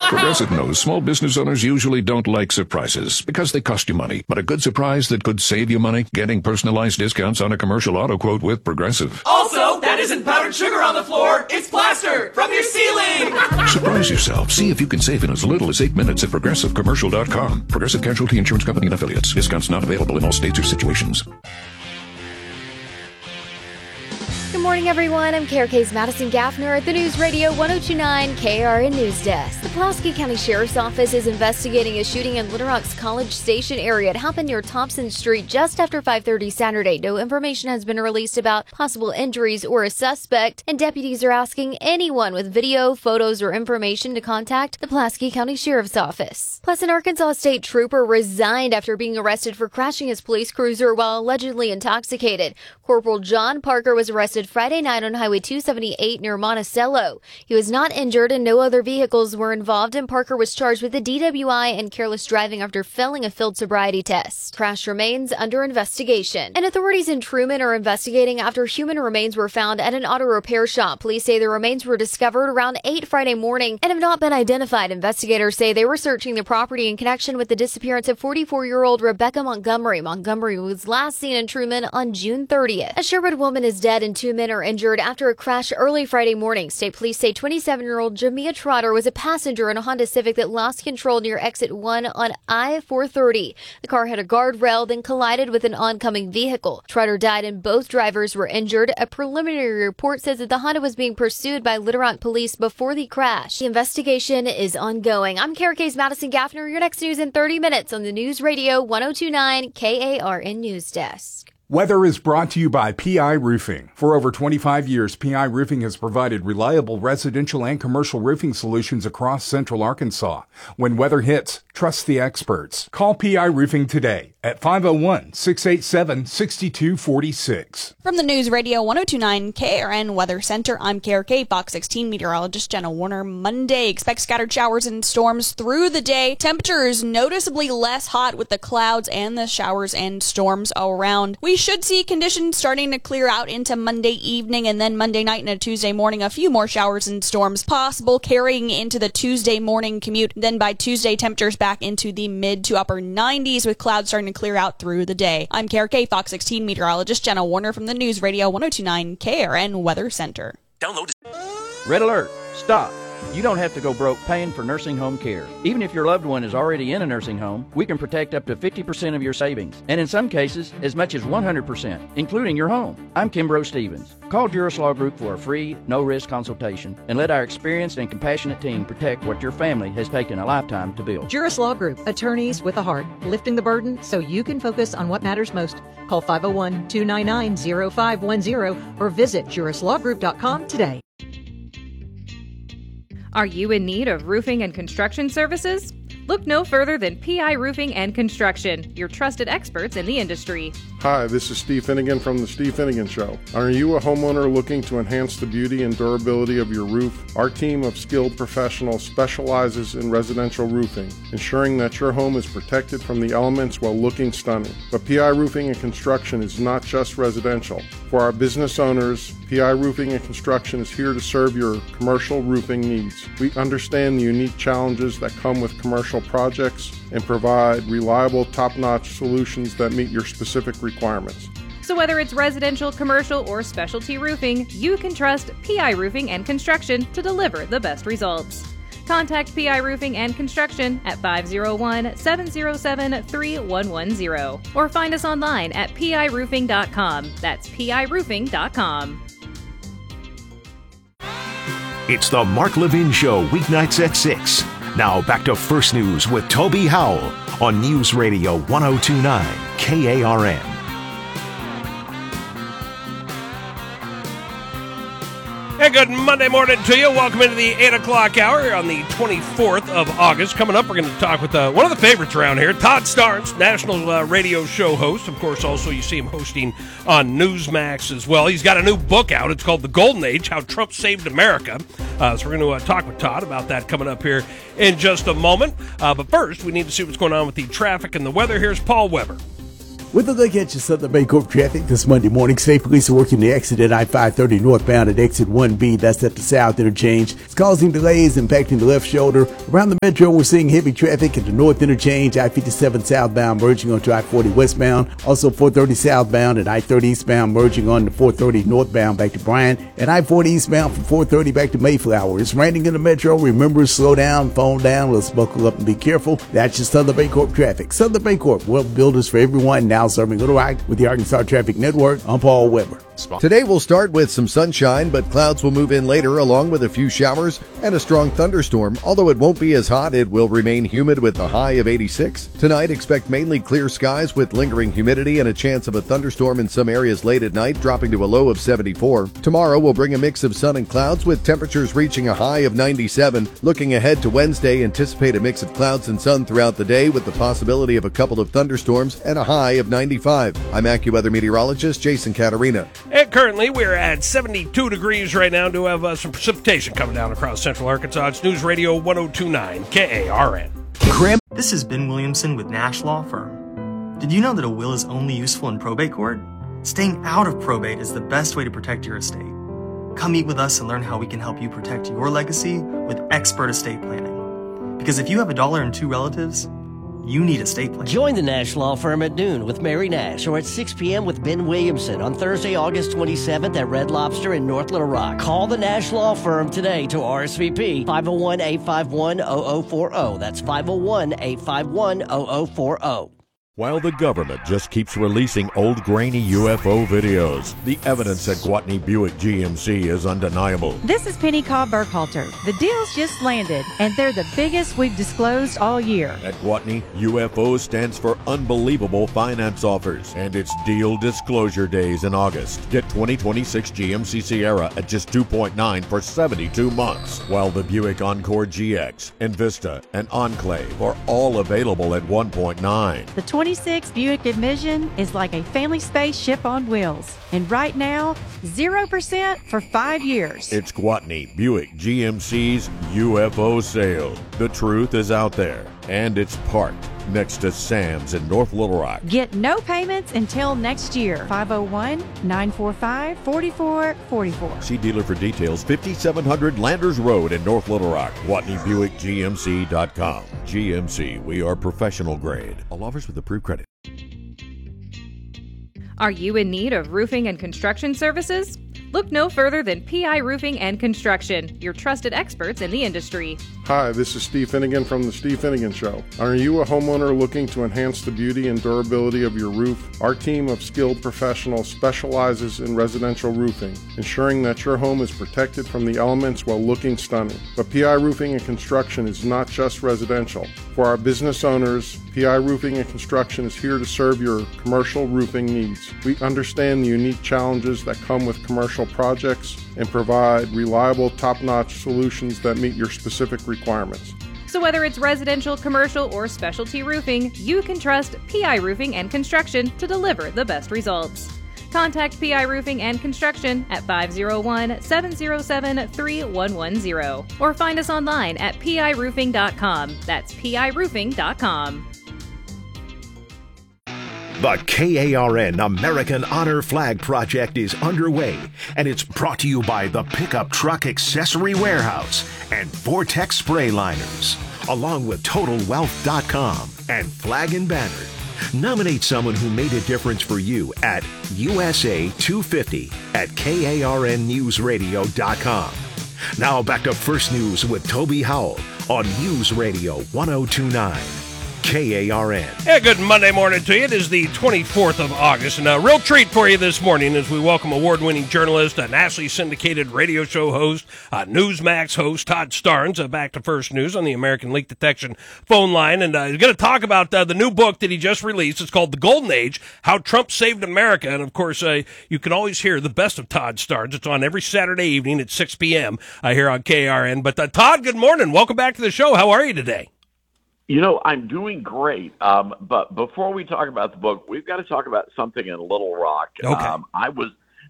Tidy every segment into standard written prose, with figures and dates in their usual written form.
Progressive knows small business owners usually don't like surprises because they cost you money. But a good surprise that could save you money? Getting personalized discounts on a commercial auto quote with Progressive. Also, that isn't powdered sugar on the floor. It's plaster from your ceiling. Surprise yourself. See if you can save in as little as 8 minutes at ProgressiveCommercial.com. Progressive Casualty Insurance Company and Affiliates. Discounts not available in all states or situations. Good morning, everyone. I'm KRK's Madison Gaffner at the News Radio 1029 KRN News Desk. The Pulaski County Sheriff's Office is investigating a shooting in Little Rock's College Station area. It happened near Thompson Street just after 5:30 Saturday. No information has been released about possible injuries or a suspect, and deputies are asking anyone with video, photos, or information to contact the Pulaski County Sheriff's Office. Plus, an Arkansas State trooper resigned after being arrested for crashing his police cruiser while allegedly intoxicated. Corporal John Parker was arrested Friday night on Highway 278 near Monticello. He was not injured and no other vehicles were involved, and Parker was charged with a DWI and careless driving after failing a field sobriety test. Crash remains under investigation. And authorities in Truman are investigating after human remains were found at an auto repair shop. Police say the remains were discovered around 8 Friday morning and have not been identified. Investigators say they were searching the property in connection with the disappearance of 44-year-old Rebecca Montgomery. Montgomery was last seen in Truman on June 30th. A Sherwood woman is dead and 2 men are injured after a crash early Friday morning. State police say 27-year-old Jamia Trotter was a passenger in a Honda Civic that lost control near exit 1 on I-430. The car hit a guardrail, then collided with an oncoming vehicle. Trotter died and both drivers were injured. A preliminary report says that the Honda was being pursued by Little Rock police before the crash. The investigation is ongoing. I'm KRK's Madison Gaffner. Your next news in 30 minutes on the News Radio 1029 KARN News Desk. Weather is brought to you by PI Roofing. For over 25 years, PI Roofing has provided reliable residential and commercial roofing solutions across central Arkansas. When weather hits, trust the experts. Call PI Roofing today at 501-687-6246. From the News Radio 1029 KRN Weather Center, I'm KRK Fox 16 meteorologist Jenna Warner. Monday, expect scattered showers and storms through the day. Temperatures noticeably less hot with the clouds and the showers and storms around. We should see conditions starting to clear out into Monday evening, and then Monday night and a Tuesday morning, a few more showers and storms possible carrying into the Tuesday morning commute. Then by Tuesday, temperatures back into the mid to upper 90s with clouds starting to clear out through the day. I'm KRK Fox 16 meteorologist Jenna Warner from the News Radio 1029 KRN Weather Center. Download. Red alert. Stop. You don't have to go broke paying for nursing home care. Even if your loved one is already in a nursing home, we can protect up to 50% of your savings, and in some cases, as much as 100%, including your home. I'm Kimbrough Stevens. Call Juris Law Group for a free, no-risk consultation, and let our experienced and compassionate team protect what your family has taken a lifetime to build. Juris Law Group, attorneys with a heart, lifting the burden so you can focus on what matters most. Call 501-299-0510 or visit jurislawgroup.com today. Are you in need of roofing and construction services? Look no further than PI Roofing and Construction, your trusted experts in the industry. Hi, this is Steve Finnegan from The Steve Finnegan Show. Are you a homeowner looking to enhance the beauty and durability of your roof? Our team of skilled professionals specializes in residential roofing, ensuring that your home is protected from the elements while looking stunning. But PI Roofing and Construction is not just residential. For our business owners, PI Roofing and Construction is here to serve your commercial roofing needs. We understand the unique challenges that come with commercial projects and provide reliable, top-notch solutions that meet your specific requirements. So whether it's residential, commercial, or specialty roofing, you can trust PI Roofing and Construction to deliver the best results. Contact PI Roofing and Construction at 501-707-3110 or find us online at piroofing.com. That's piroofing.com. It's the Mark Levin Show, weeknights at 6. Now back to First News with Toby Howell on News Radio 1029 KARN. Hey, good Monday morning to you. Welcome into the 8 o'clock hour here on the 24th of August. Coming up, we're going to talk with one of the favorites around here, Todd Starnes, national radio show host. Of course, also you see him hosting on Newsmax as well. He's got a new book out. It's called The Golden Age, How Trump Saved America. So we're going to talk with Todd about that coming up here in just a moment. But first, we need to see what's going on with the traffic and the weather. Here's Paul Weber. With a look at your Southern Bancorp traffic this Monday morning, state police are working the exit at I-530 northbound at exit 1B. That's at the south interchange. It's causing delays impacting the left shoulder. Around the metro, we're seeing heavy traffic at the north interchange, I-57 southbound merging onto I-40 westbound. Also 430 southbound and I-30 eastbound merging on to 430 northbound back to Bryant. And I-40 eastbound from 430 back to Mayflower. It's raining in the metro. Remember, slow down, phone down. Let's buckle up and be careful. That's your Southern Bancorp traffic. Southern Bancorp, well, builders for everyone, now serving Little Rock with the Arkansas Traffic Network. I'm Paul Weber. Today will start with some sunshine, but clouds will move in later along with a few showers and a strong thunderstorm. Although it won't be as hot, it will remain humid with a high of 86. Tonight, expect mainly clear skies with lingering humidity and a chance of a thunderstorm in some areas late at night, dropping to a low of 74. Tomorrow will bring a mix of sun and clouds with temperatures reaching a high of 97. Looking ahead to Wednesday, anticipate a mix of clouds and sun throughout the day with the possibility of a couple of thunderstorms and a high of 95. I'm AccuWeather meteorologist Jason Caterina. And currently, we're at 72 degrees right now. Do have some precipitation coming down across central Arkansas. It's News Radio 1029 KARN. This is Ben Williamson with Nash Law Firm. Did you know that a will is only useful in probate court? Staying out of probate is the best way to protect your estate. Come meet with us and learn how we can help you protect your legacy with expert estate planning. Because if you have a dollar and two relatives, you need estate planning. Join the Nash Law Firm at noon with Mary Nash or at 6 p.m. with Ben Williamson on Thursday, August 27th at Red Lobster in North Little Rock. Call the Nash Law Firm today to RSVP 501-851-0040. That's 501-851-0040. While the government just keeps releasing old grainy UFO videos, the evidence at Gwatney Buick GMC is undeniable. This is Penny Cobb Burkhalter. The deals just landed, and they're the biggest we've disclosed all year. At Gwatney, UFO stands for Unbelievable Finance Offers, and it's Deal Disclosure Days in August. Get 2026 GMC Sierra at just 2.9 for 72 months, while the Buick Encore GX, Envista, and Enclave are all available at 1.9. The 26 Buick Envision is like a family spaceship on wheels. And right now, 0% for 5 years. It's Gwatney Buick GMC's UFO sale. The truth is out there, and it's parked next to Sam's in North Little Rock. Get no payments until next year. 501-945-4444. See dealer for details. 5700 Landers Road in North Little Rock. GwatneyBuickGMC.com. GMC, we are professional grade. All offers with approved credit. Are you in need of roofing and construction services? Look no further than PI Roofing and Construction, your trusted experts in the industry. Hi, this is Steve Finnegan from The Steve Finnegan Show. Are you a homeowner looking to enhance the beauty and durability of your roof? Our team of skilled professionals specializes in residential roofing, ensuring that your home is protected from the elements while looking stunning. But PI Roofing and Construction is not just residential. For our business owners, PI Roofing and Construction is here to serve your commercial roofing needs. We understand the unique challenges that come with commercial projects and provide reliable, top-notch solutions that meet your specific requirements. So whether it's residential, commercial, or specialty roofing, you can trust PI Roofing and Construction to deliver the best results. Contact PI Roofing and Construction at 501-707-3110 or find us online at piroofing.com. That's piroofing.com. The KARN American Honor Flag Project is underway, and it's brought to you by the Pickup Truck Accessory Warehouse and Vortex Spray Liners, along with TotalWealth.com and Flag and Banner. Nominate someone who made a difference for you at USA 250 at KARNNewsRadio.com. Now back to First News with Toby Howell on News Radio 1029. KARN. Yeah, good Monday morning to you. It is the 24th of August, and a real treat for you this morning as we welcome award-winning journalist, a nationally syndicated radio show host, Newsmax host, Todd Starnes, back to First News on the American Leak Detection phone line, and he's going to talk about the new book that he just released. It's called The Golden Age, How Trump Saved America, and of course, you can always hear the best of Todd Starnes. It's on every Saturday evening at 6 p.m. Here on KARN. But Todd, good morning. Welcome back to the show. How are you today? You know, I'm doing great, but before we talk about the book, we've got to talk about something in Little Rock. Okay.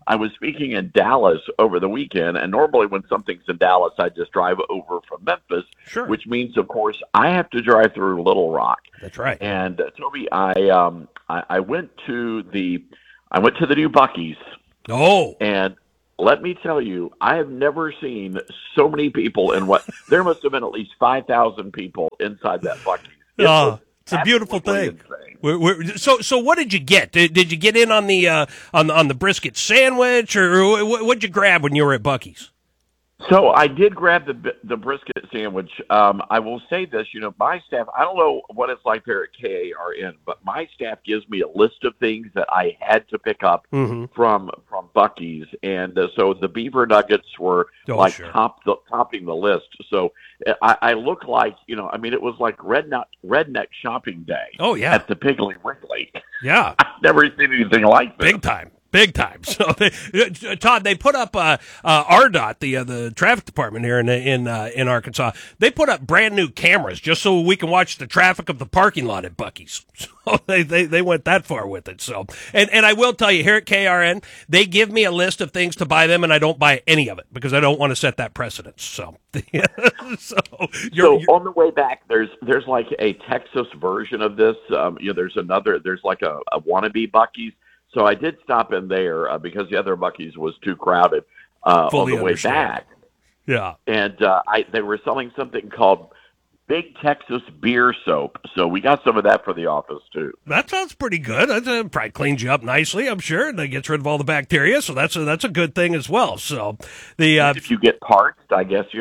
I was speaking in Dallas over the weekend, and normally when something's in Dallas, I just drive over from Memphis, sure. Which means, of course, I have to drive through Little Rock. That's right. And Toby, I went to the new Buc-ee's. Oh, and let me tell you, I have never seen so many people in there must have been at least 5,000 people inside that Buc-ee's. It's a beautiful thing. So what did you get? Did you get in on the brisket sandwich, or what'd you grab when you were at Buc-ee's? So I did grab the brisket sandwich. I will say this, my staff, I don't know what it's like there at KARN, but my staff gives me a list of things that I had to pick up from Buc-ee's. And so the beaver nuggets were topping the list. So I look like, it was like redneck shopping day. Oh, yeah. At the Piggly Wiggly. Yeah. I've never seen anything like this. Big time. So, Todd, they put up RDOT, the traffic department here in Arkansas. They put up brand new cameras just so we can watch the traffic of the parking lot at Buc-ee's. So they went that far with it. So, and I will tell you, here at KRN, they give me a list of things to buy them, and I don't buy any of it because I don't want to set that precedence. So, so on the way back, there's like a Texas version of this. There's like a wannabe Buc-ee's. So I did stop in there because the other Buc-ee's was too crowded on the way back. Yeah. And they were selling something called Big Texas Beer Soap. So we got some of that for the office, too. That sounds pretty good. That probably cleans you up nicely, I'm sure, and it gets rid of all the bacteria. So that's a good thing as well. So if you get parched, I guess,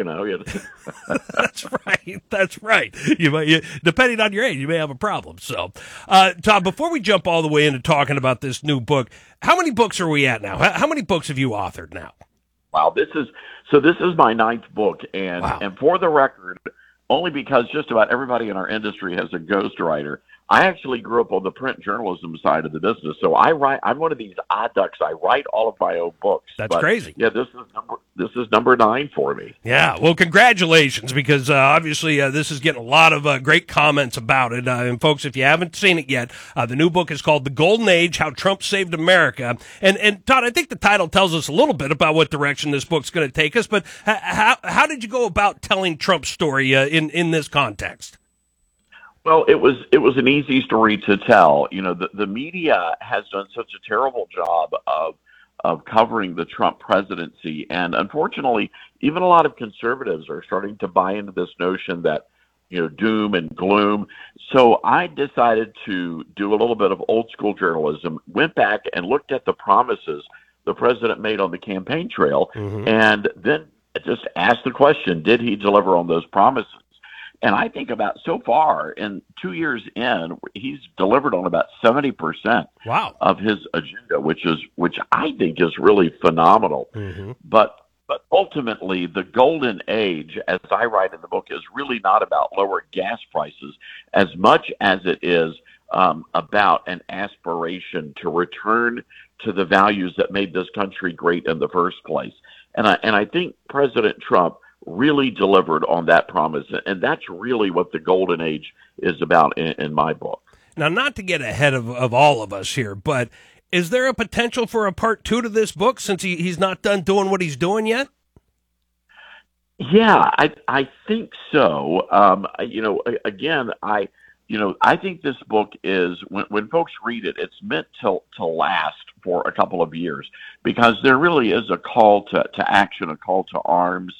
That's right. You depending on your age, you may have a problem. So, Tom, before we jump all the way into talking about this new book, how many books are we at now? How many books have you authored now? Wow, this is my 9th book, and for the record, only because just about everybody in our industry has a ghostwriter. I actually grew up on the print journalism side of the business, so I'm one of these odd ducks. I write all of my own books. That's crazy. Yeah, this is number 9 for me. Yeah, well, congratulations, because obviously this is getting a lot of great comments about it. And folks, if you haven't seen it yet, the new book is called The Golden Age: How Trump Saved America. And Todd, I think the title tells us a little bit about what direction this book's going to take us. But how did you go about telling Trump's story in this context? Well, it was an easy story to tell. The media has done such a terrible job of covering the Trump presidency, and unfortunately, even a lot of conservatives are starting to buy into this notion that doom and gloom. So I decided to do a little bit of old school journalism. Went back and looked at the promises the president made on the campaign trail, and then just asked the question: did he deliver on those promises? And I think about so far, in 2 years in, he's delivered on about 70% of his agenda, which I think is really phenomenal. But ultimately, the golden age, as I write in the book, is really not about lower gas prices as much as it is about an aspiration to return to the values that made this country great in the first place. And I think President Trump really delivered on that promise, and that's really what the golden age is about in my book. Now, not to get ahead of all of us here, but is there a potential for a part 2 to this book since he's not done doing what he's doing yet? Yeah, I think so. Again, I think this book is, when folks read it, it's meant to last for a couple of years, because there really is a call to action, a call to arms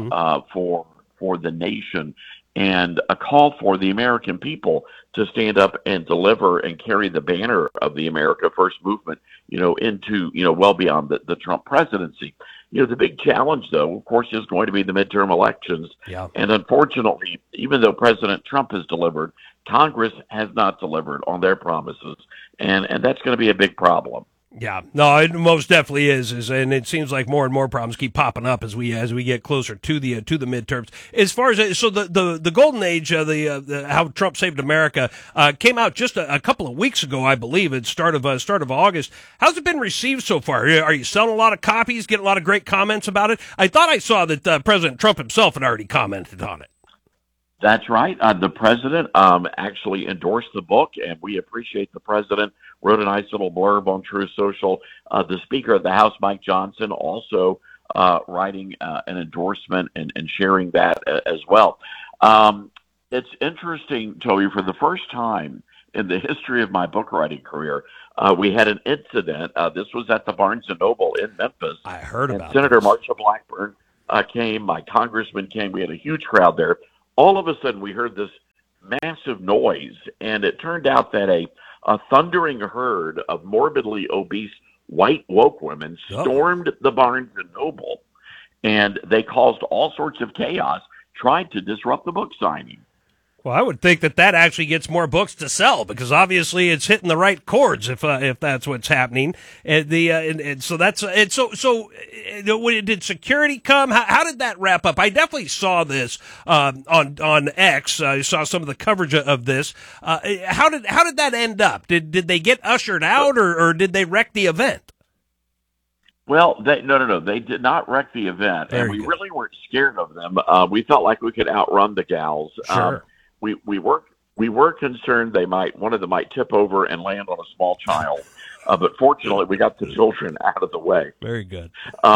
for the nation, and a call for the American people to stand up and deliver and carry the banner of the America First movement, into, well beyond the Trump presidency. The big challenge, though, of course, is going to be the midterm elections. Yeah. And unfortunately, even though President Trump has delivered, Congress has not delivered on their promises. And that's going to be a big problem. Yeah, no, it most definitely is, and it seems like more and more problems keep popping up as we get closer to the midterms. As far as the golden age, the how Trump saved America came out just a couple of weeks ago, I believe, at start of August. How's it been received so far? Are you selling a lot of copies? Getting a lot of great comments about it? I thought I saw that President Trump himself had already commented on it. That's right. The president actually endorsed the book, and we appreciate the president. Wrote a nice little blurb on Truth Social. The Speaker of the House, Mike Johnson, also writing an endorsement and sharing that as well. It's interesting, Toby, for the first time in the history of my book writing career, we had an incident. This was at the Barnes & Noble in Memphis. I heard about Senator this. Marsha Blackburn came. My congressman came. We had a huge crowd there. All of a sudden, we heard this massive noise, and it turned out that a thundering herd of morbidly obese white woke women stormed the Barnes & Noble, and they caused all sorts of chaos, tried to disrupt the book signing. Well, I would think that actually gets more books to sell, because obviously it's hitting the right chords if that's what's happening. And so that's did security come? How did that wrap up? I definitely saw this on X. I saw some of the coverage of this. How did that end up? Did they get ushered out, or did they wreck the event? Well, no. They did not wreck the event, and we really weren't scared of them. We felt like we could outrun the gals. Sure. We were concerned one of them might tip over and land on a small child, but fortunately we got the children out of the way. Very good.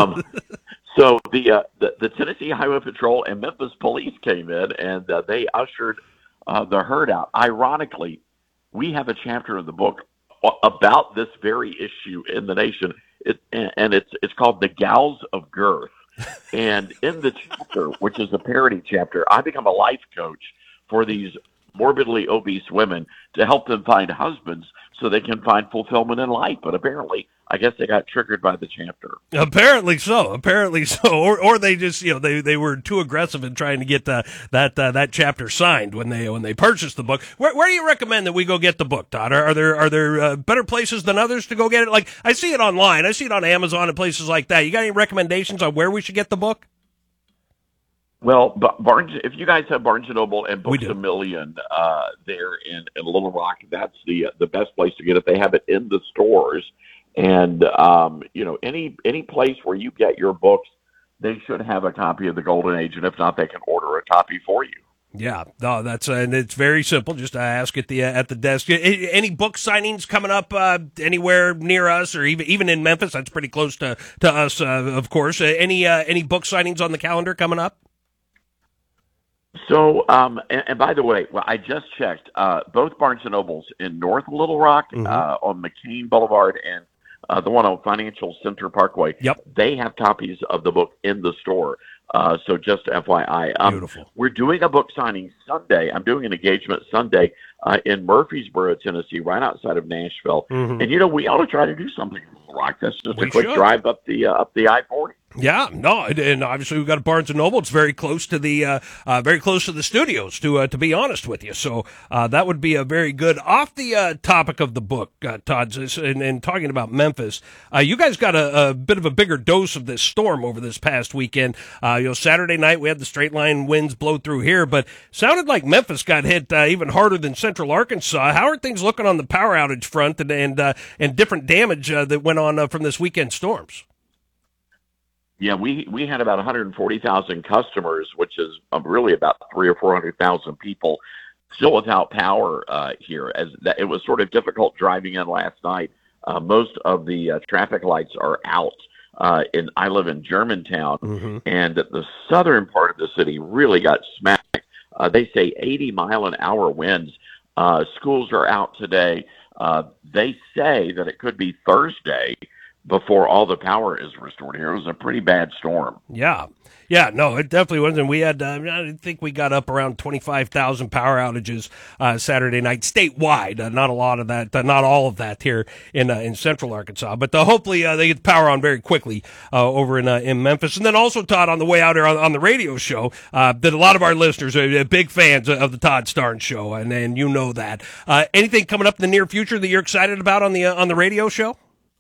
So the Tennessee Highway Patrol and Memphis Police came in, and they ushered the herd out. Ironically, we have a chapter of the book about this very issue in the nation, and it's called "The Gals of Girth." And in the chapter, which is a parody chapter, I become a life coach for these morbidly obese women to help them find husbands so they can find fulfillment in life. But apparently, I guess they got triggered by the chapter. Apparently so. Or they just, they were too aggressive in trying to get that chapter signed when they purchased the book. Where do you recommend that we go get the book, Todd? Are there better places than others to go get it? Like, I see it online. I see it on Amazon and places like that. You got any recommendations on where we should get the book? Well, Barnes, if you guys have Barnes & Noble and Books A Million there in Little Rock, that's the best place to get it. They have it in the stores. And, any place where you get your books, they should have a copy of The Golden Age. And if not, they can order a copy for you. Yeah, no, and it's very simple. Just ask at the desk. Any book signings coming up anywhere near us, or even in Memphis? That's pretty close to us, of course. Any book signings on the calendar coming up? So, and by the way, I just checked. Both Barnes & Nobles in North Little Rock on McCain Boulevard and the one on Financial Center Parkway, they have copies of the book in the store. So just FYI. Beautiful. We're doing a book signing Sunday. I'm doing an engagement Sunday in Murfreesboro, Tennessee, right outside of Nashville. And, we ought to try to do something in Little Rock. That's just a quick drive up the I-40. Yeah, no, and obviously we've got a Barnes & Noble. It's very close to the studios, to be honest with you. So that would be a very good. Off the topic of the book, Todd, and talking about Memphis, you guys got a bit of a bigger dose of this storm over this past weekend. Saturday night we had the straight line winds blow through here, but sounded like Memphis got hit even harder than Central Arkansas. How are things looking on the power outage front and different damage that went on from this weekend storms? Yeah, we had about 140,000 customers, which is really about 300,000 or 400,000 people still without power here. As that, it was sort of difficult driving in last night. Most of the traffic lights are out. I live in Germantown, and the southern part of the city really got smacked. They say 80-mile-an-hour winds. Schools are out today. They say that it could be Thursday before all the power is restored here. It was a pretty bad storm. Yeah, no, it definitely wasn't. We had, I think we got up around 25,000 power outages Saturday night statewide. Not a lot of that, not all of that here in Central Arkansas. But hopefully they get the power on very quickly over in Memphis. And then also, Todd, on the way out here on the radio show, that a lot of our listeners are big fans of the Todd Starnes Show, and you know that. Anything coming up in the near future that you're excited about on the radio show?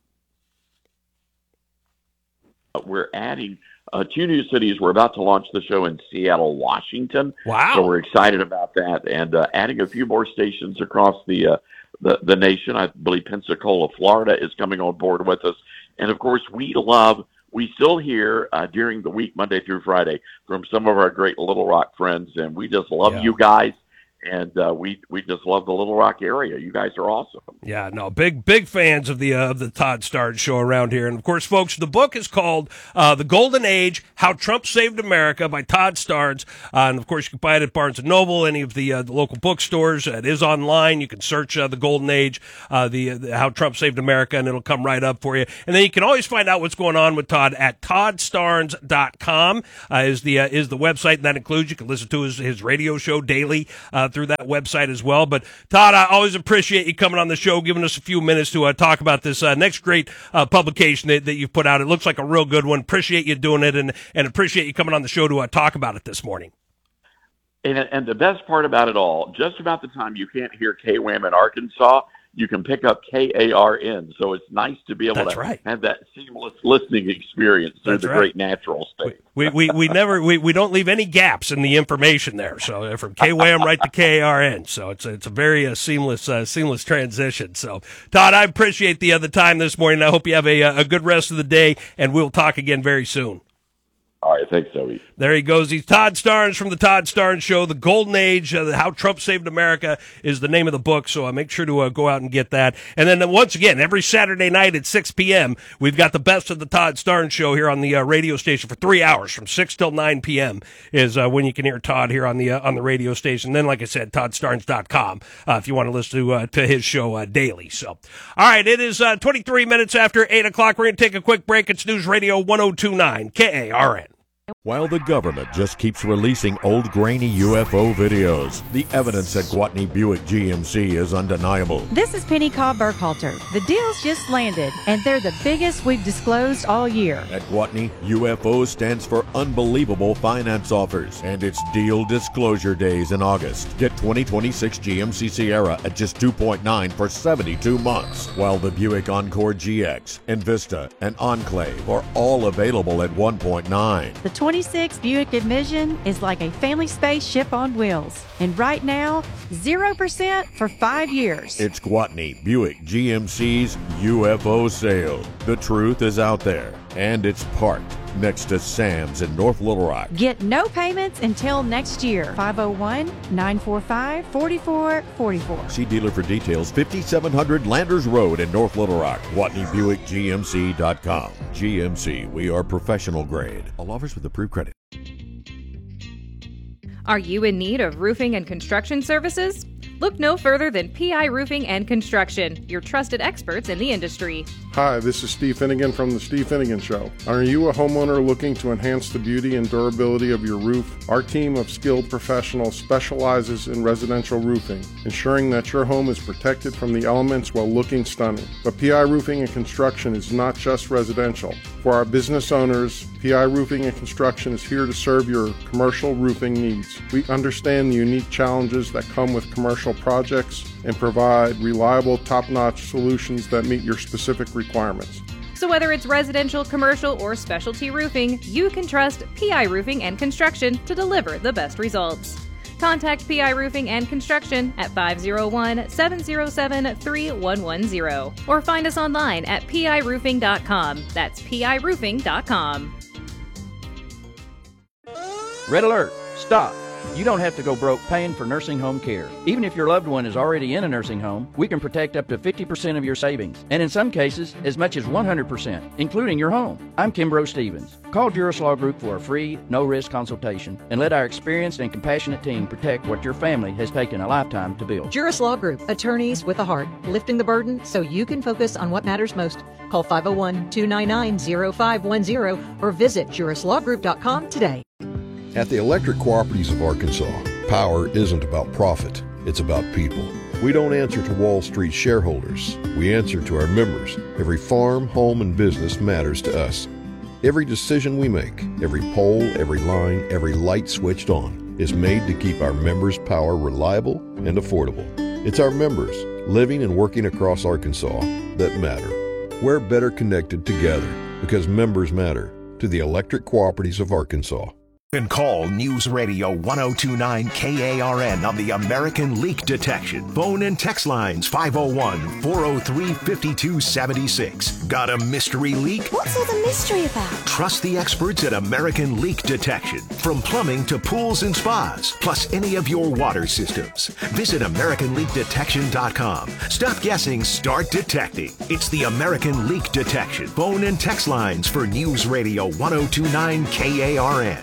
We're adding 2 new cities. We're about to launch the show in Seattle, Washington. Wow! So we're excited about that, and adding a few more stations across the nation. I believe Pensacola, Florida, is coming on board with us, and of course, we love we still hear during the week, Monday through Friday, from some of our great Little Rock friends, and we just love you guys. And we just love the Little Rock area. You guys are awesome. Yeah, no, big fans of the Todd Starnes show around here. And of course, folks, the book is called "The Golden Age: How Trump Saved America" by Todd Starnes. And of course, you can buy it at Barnes and Noble, any of the local bookstores. It is online. You can search "The Golden Age," the How Trump Saved America, and it'll come right up for you. And then you can always find out what's going on with Todd at ToddStarnes.com is the website, and that includes you can listen to his radio show daily through that website as well. But Todd, I always appreciate you coming on the show, giving us a few minutes to talk about this next great publication that you've put out. It looks like a real good one. Appreciate you doing it, and appreciate you coming on the show to talk about it this morning. And the best part about it all, just about the time you can't hear KWAM in Arkansas, you can pick up KARN. So it's nice to be able to have that seamless listening experience through the great natural state. We don't leave any gaps in the information there. So from KWAM right to KARN. So it's a very seamless transition. So Todd, I appreciate the time this morning. I hope you have a good rest of the day, and we'll talk again very soon. All right, thanks, Zoe. There he goes. He's Todd Starnes from the Todd Starnes Show. The Golden Age, How Trump Saved America is the name of the book, so make sure to go out and get that. And then once again, every Saturday night at 6 p.m., we've got the best of the Todd Starnes Show here on the radio station for 3 hours, from 6 till 9 p.m. is when you can hear Todd here on the radio station. Then, like I said, ToddStarnes.com if you want to listen to his show daily. So, all right, it is 23 minutes after 8 o'clock. We're going to take a quick break. It's News Radio 102.9 KARN. While the government just keeps releasing old grainy UFO videos, the evidence at Gwatney Buick GMC is undeniable. This is Penny Cobb Burkhalter. The deals just landed, and they're the biggest we've disclosed all year. At Gwatney, UFO stands for Unbelievable Finance Offers, and it's Deal Disclosure Days in August. Get 2026 GMC Sierra at just 2.9 for 72 months, while the Buick Encore GX, Envista, and Enclave are all available at 1.9. The 26 Buick Envision is like a family spaceship on wheels. And right now, 0% for 5 years. It's Gwatney Buick GMC's UFO sale. The truth is out there, and it's parked next to Sam's in North Little Rock. Get no payments until next year. 501-945-4444. See dealer for details. 5700 Landers Road in North Little Rock. GwatneyBuickGMC.com. GMC, we are professional grade. All offers with approved credit. Are you in need of roofing and construction services? Look no further than PI Roofing and Construction, your trusted experts in the industry. Hi, this is Steve Finnegan from The Steve Finnegan Show. Are you a homeowner looking to enhance the beauty and durability of your roof? Our team of skilled professionals specializes in residential roofing, ensuring that your home is protected from the elements while looking stunning. But PI Roofing and Construction is not just residential. For our business owners, PI Roofing and Construction is here to serve your commercial roofing needs. We understand the unique challenges that come with commercial projects and provide reliable, top-notch solutions that meet your specific requirements. So whether it's residential, commercial, or specialty roofing, you can trust PI Roofing and Construction to deliver the best results. Contact PI Roofing and Construction at 501-707-3110 or find us online at piroofing.com. That's piroofing.com. Red alert! Stop! You don't have to go broke paying for nursing home care. Even if your loved one is already in a nursing home, we can protect up to 50% of your savings, and in some cases, as much as 100%, including your home. I'm Kimbrough Stevens. Call Juris Law Group for a free, no-risk consultation, and let our experienced and compassionate team protect what your family has taken a lifetime to build. Juris Law Group, attorneys with a heart, lifting the burden so you can focus on what matters most. Call 501-299-0510 or visit jurislawgroup.com today. At the Electric Cooperatives of Arkansas, power isn't about profit, it's about people. We don't answer to Wall Street shareholders, we answer to our members. Every farm, home, and business matters to us. Every decision we make, every pole, every line, every light switched on is made to keep our members' power reliable and affordable. It's our members, living and working across Arkansas, that matter. We're better connected together because members matter to the Electric Cooperatives of Arkansas. And call News Radio 1029 KARN on the American Leak Detection. Phone and text lines 501-403-5276. Got a mystery leak? What's all the mystery about? Trust the experts at American Leak Detection. From plumbing to pools and spas, plus any of your water systems. Visit AmericanLeakDetection.com. Stop guessing, start detecting. It's the American Leak Detection. Phone and text lines for News Radio 1029 KARN.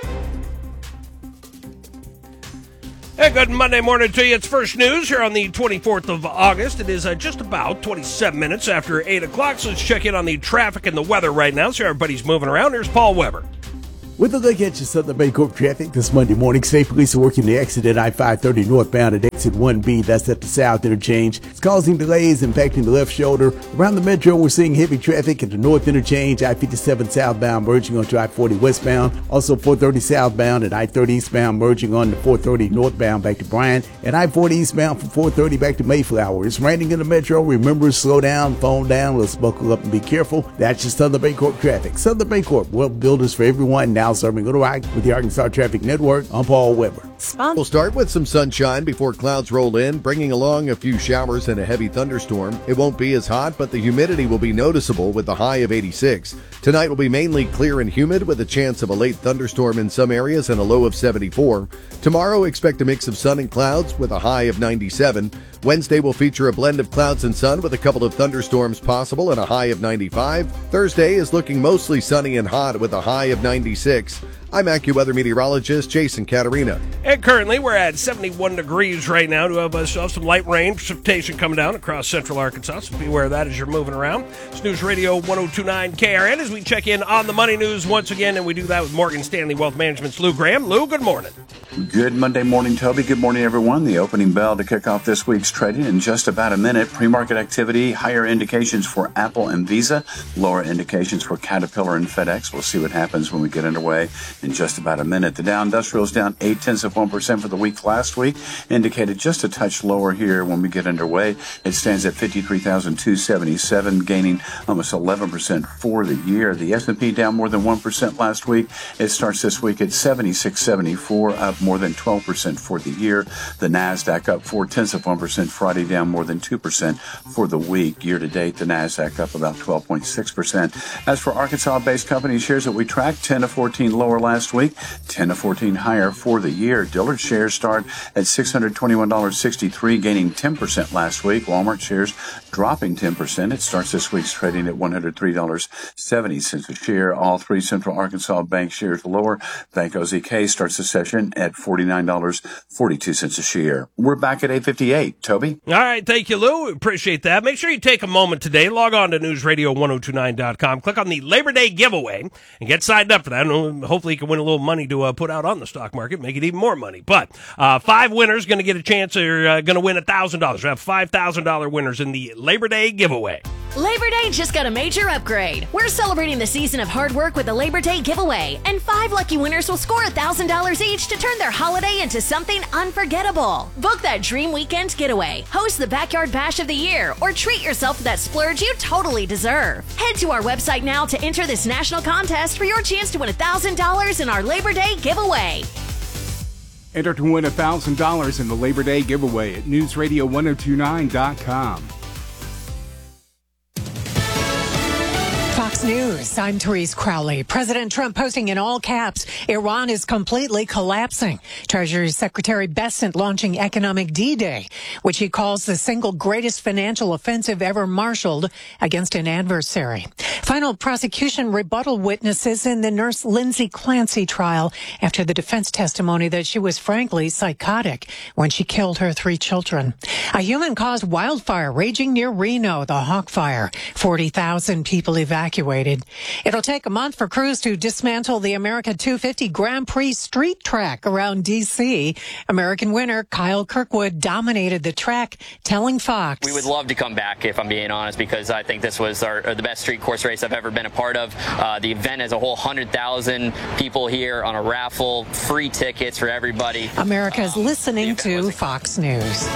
Hey, good Monday morning to you. It's First News here on the 24th of August. It is just about 27 minutes after 8 o'clock, so let's check in on the traffic and the weather right now. So everybody's moving around. Here's Paul Weber. With a look at your Southern Bancorp traffic this Monday morning, state police are working the exit at I-530 northbound at exit 1B. That's at the south interchange. It's causing delays, impacting the left shoulder. Around the metro, we're seeing heavy traffic at the north interchange, I-57 southbound merging onto I-40 westbound. Also 430 southbound and I-30 eastbound merging on to 430 northbound back to Bryant. And I-40 eastbound from 430 back to Mayflower. It's raining in the metro. Remember, slow down, phone down. Let's buckle up and be careful. That's your Southern Bancorp traffic. Southern Bancorp, well, builders for everyone. Now serving Little Rock with the Arkansas Traffic Network. I'm Paul Weber. We'll start with some sunshine before clouds roll in, bringing along a few showers and a heavy thunderstorm. It won't be as hot, but the humidity will be noticeable with a high of 86. Tonight will be mainly clear and humid with a chance of a late thunderstorm in some areas and a low of 74. Tomorrow, expect a mix of sun and clouds with a high of 97. Wednesday will feature a blend of clouds and sun with a couple of thunderstorms possible and a high of 95. Thursday is looking mostly sunny and hot with a high of 96. I'm AccuWeather meteorologist Jason Caterina. And currently we're at 71 degrees right now. We have some light rain, precipitation coming down across central Arkansas, so be aware of that as you're moving around. It's News Radio 1029 KRN as we check in on the money news once again, and we do that with Morgan Stanley Wealth Management's Lou Graham. Lou, good morning. Good Monday morning, Toby. Good morning, everyone. The opening bell to kick off this week's trading in just about a minute. Pre-market activity, higher indications for Apple and Visa, lower indications for Caterpillar and FedEx. We'll see what happens when we get underway in just about a minute. The Dow Industrial is down 0.8% for the week last week, indicated just a touch lower here when we get underway. It stands at 53,277, gaining almost 11% for the year. The S&P down more than 1% last week. It starts this week at 76.74, up more than 12% for the year. The NASDAQ up 0.4%, Friday down more than 2% for the week. Year to date, the NASDAQ up about 12.6%. As for Arkansas-based company shares that we tracked, 10 to 14 lower last week, 10 to 14 higher for the year. Dillard shares start at $621.63, gaining 10% last week. Walmart shares dropping 10%. It starts this week's trading at $103.70 a share. All three Central Arkansas Bank shares lower. Bank OZK starts the session at $49.42 a share. We're back at 8:58. Toby? All right, thank you, Lou. Appreciate that. Make sure you take a moment today. Log on to newsradio1029.com. Click on the Labor Day giveaway and get signed up for that. And hopefully you can win a little money to put out on the stock market, make it even more money. But 5 winners going to get a chance, are going to win $1,000. We have $5,000 winners in the Labor Day giveaway. Labor Day just got a major upgrade. We're celebrating the season of hard work with the Labor Day giveaway, and 5 lucky winners will score $1,000 each to turn their holiday into something unforgettable. Book that dream weekend getaway, host the Backyard Bash of the Year, or treat yourself to that splurge you totally deserve. Head to our website now to enter this national contest for your chance to win $1,000 in our Labor Day giveaway. Enter to win $1,000 in the Labor Day giveaway at newsradio1029.com. Fox News, I'm Therese Crowley. President Trump posting in all caps, Iran is completely collapsing. Treasury Secretary Bessent launching Economic D-Day, which he calls the single greatest financial offensive ever marshaled against an adversary. Final prosecution rebuttal witnesses in the nurse Lindsay Clancy trial after the defense testimony that she was frankly psychotic when she killed her 3 children. A human-caused wildfire raging near Reno, the Hawk Fire. 40,000 people evacuated. It'll take a month for crews to dismantle the America 250 Grand Prix street track around D.C. American winner Kyle Kirkwood dominated the track, telling Fox. We would love to come back, if I'm being honest, because I think this was the best street course race I've ever been a part of. The event as a whole, 100,000 people here on a raffle, free tickets for everybody. America's listening to Fox News.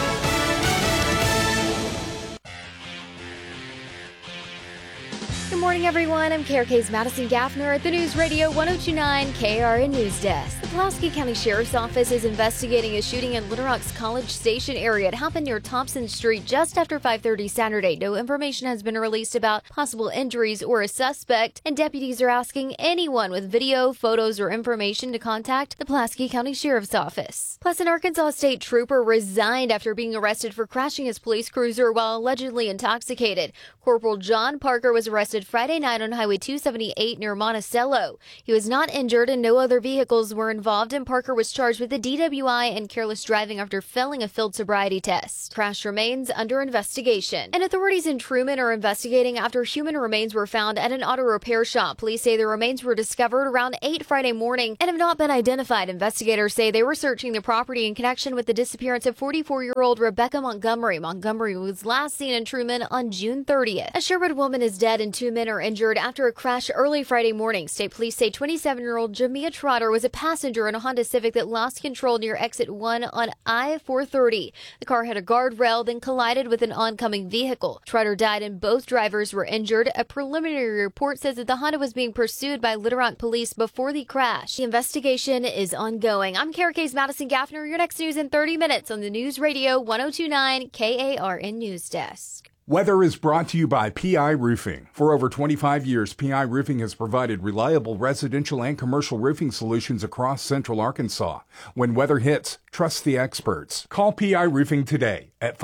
Good morning, everyone. I'm KRK's Madison Gaffner at the News Radio 1029 KRN News Desk. The Pulaski County Sheriff's Office is investigating a shooting in Little Rock's College Station area. It happened near Thompson Street just after 5:30 Saturday. No information has been released about possible injuries or a suspect, and deputies are asking anyone with video, photos, or information to contact the Pulaski County Sheriff's Office. Plus, an Arkansas state trooper resigned after being arrested for crashing his police cruiser while allegedly intoxicated. Corporal John Parker was arrested Friday night on Highway 278 near Monticello. He was not injured and no other vehicles were involved, and Parker was charged with a DWI and careless driving after failing a field sobriety test. Crash remains under investigation. And authorities in Truman are investigating after human remains were found at an auto repair shop. Police say the remains were discovered around 8 Friday morning and have not been identified. Investigators say they were searching the property in connection with the disappearance of 44-year-old Rebecca Montgomery. Montgomery was last seen in Truman on June 30th. A Sherwood woman is dead and 2 men are injured after a crash early Friday morning. State police say 27-year-old Jamia Trotter was a passenger in a Honda Civic that lost control near exit 1 on I-430. The car hit a guardrail, then collided with an oncoming vehicle. Trotter died and both drivers were injured. A preliminary report says that the Honda was being pursued by Little Rock police before the crash. The investigation is ongoing. I'm KRK's Madison Gaffner. Your next news in 30 minutes on the News Radio 1029 KARN News Desk. Weather is brought to you by PI Roofing. For over 25 years, PI Roofing has provided reliable residential and commercial roofing solutions across central Arkansas. When weather hits, trust the experts. Call PI Roofing today at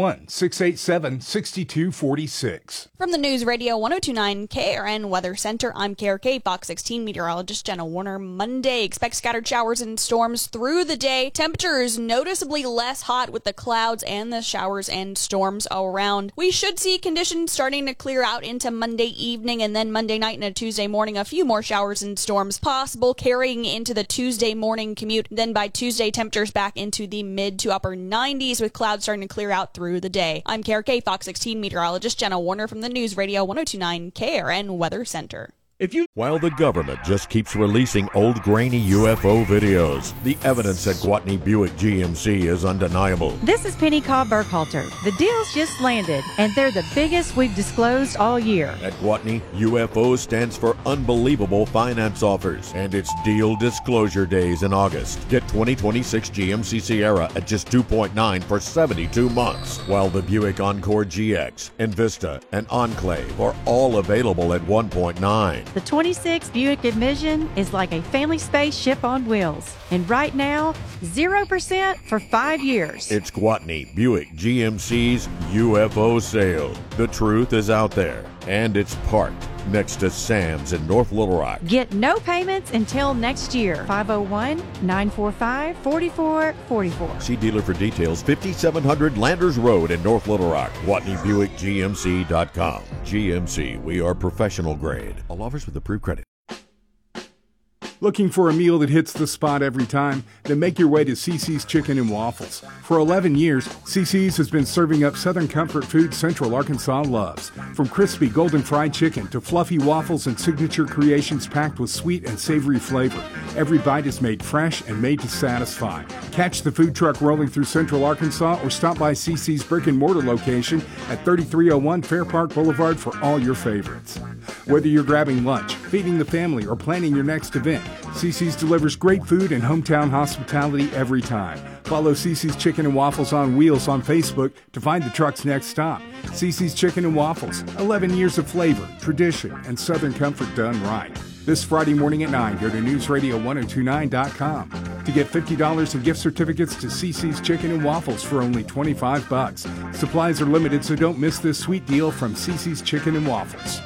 501-687-6246. From the News Radio 1029 KRN Weather Center, I'm KRK Fox 16 meteorologist Jenna Warner. Monday, expect scattered showers and storms through the day. Temperatures noticeably less hot with the clouds and the showers and storms around. We should see conditions starting to clear out into Monday evening, and then Monday night and a Tuesday morning, a few more showers and storms possible carrying into the Tuesday morning commute. Then by Tuesday, temperatures back into the mid to upper 90s with clouds starting to clear out through the day. I'm KRK Fox 16 meteorologist Jenna Warner from the News Radio 1029 KRN Weather Center. While the government just keeps releasing old grainy UFO videos, the evidence at Gwatney Buick GMC is undeniable. This is Penny Cobb Burkhalter. The deals just landed, and they're the biggest we've disclosed all year. At Gwatney, UFO stands for Unbelievable Finance Offers, and it's Deal Disclosure Days in August. Get 2026 GMC Sierra at just 2.9 for 72 months, while the Buick Encore GX, Envista, and Enclave are all available at 1.9. The 26 Buick Envision is like a family spaceship on wheels. And right now, 0% for 5 years. It's Gwatney Buick GMC's UFO sale. The truth is out there, and it's parked next to Sam's in North Little Rock. Get no payments until next year. 501-945-4444. See dealer for details. 5700 Landers Road in North Little Rock. GwatneyBuickGMC.com. GMC, we are professional grade. All offers with approved credit. Looking for a meal that hits the spot every time? Then make your way to CC's Chicken and Waffles. For 11 years, CC's has been serving up Southern comfort food Central Arkansas loves. From crispy golden fried chicken to fluffy waffles and signature creations packed with sweet and savory flavor, every bite is made fresh and made to satisfy. Catch the food truck rolling through Central Arkansas or stop by CC's brick and mortar location at 3301 Fair Park Boulevard for all your favorites. Whether you're grabbing lunch, feeding the family, or planning your next event, CC's delivers great food and hometown hospitality every time. Follow CC's Chicken and Waffles on Wheels on Facebook to find the truck's next stop. CC's Chicken and Waffles, 11 years of flavor, tradition, and Southern comfort done right. This Friday morning at 9, go to newsradio1029.com to get $50 in gift certificates to CC's Chicken and Waffles for only $25. Supplies are limited, so don't miss this sweet deal from CC's Chicken and Waffles.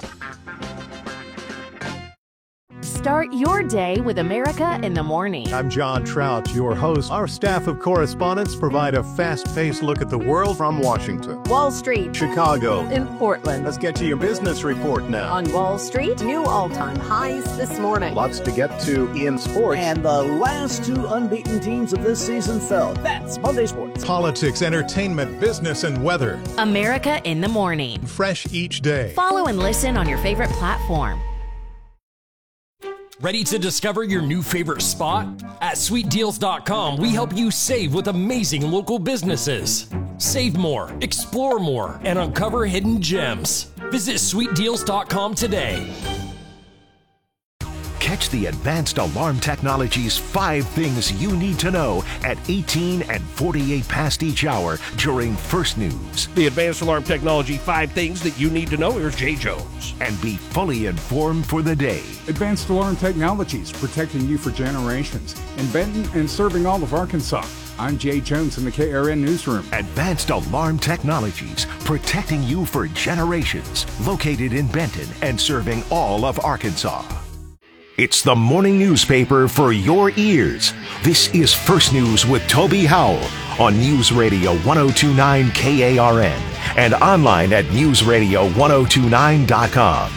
Start your day with America in the Morning. I'm John Trout, your host. Our staff of correspondents provide a fast-paced look at the world from Washington, Wall Street, Chicago, in Portland. Let's get to your business report now. On Wall Street, new all-time highs this morning. Lots to get to in sports. And the last two unbeaten teams of this season fell. That's Monday Sports. Politics, entertainment, business, and weather. America in the Morning. Fresh each day. Follow and listen on your favorite platform. Ready to discover your new favorite spot? At SweetDeals.com, we help you save with amazing local businesses. Save more, explore more, and uncover hidden gems. Visit sweetdeals.com today. Catch the Advanced Alarm Technology's 5 Things You Need to Know at 18 and 48 past each hour during First News. The Advanced Alarm Technology 5 Things That You Need to Know. Here's Jay Jones. And be fully informed for the day. Advanced Alarm Technologies, protecting you for generations. In Benton and serving all of Arkansas. I'm Jay Jones in the KRN Newsroom. Advanced Alarm Technologies, protecting you for generations. Located in Benton and serving all of Arkansas. It's the morning newspaper for your ears. This is First News with Toby Howell on News Radio 1029 KARN and online at newsradio1029.com.